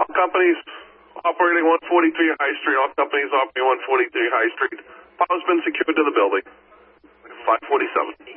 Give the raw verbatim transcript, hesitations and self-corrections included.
companies operating one forty-three High Street, all companies operating one forty-three High Street. Power's been secured to the building. five forty-seven.